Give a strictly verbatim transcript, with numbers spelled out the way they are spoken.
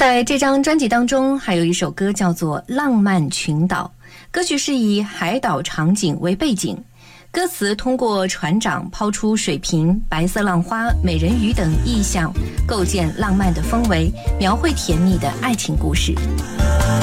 在这张专辑当中，还有一首歌叫做《浪漫群岛》，歌曲是以海岛场景为背景，歌词通过船长抛出水瓶、白色浪花、美人鱼等意象，构建浪漫的氛围，描绘甜蜜的爱情故事。